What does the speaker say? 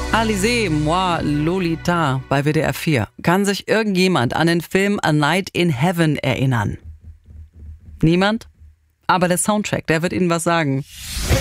Alizé, moi, Lolita bei WDR 4. Kann sich irgendjemand an den Film A Night in Heaven erinnern? Niemand? Aber der Soundtrack, der wird Ihnen was sagen.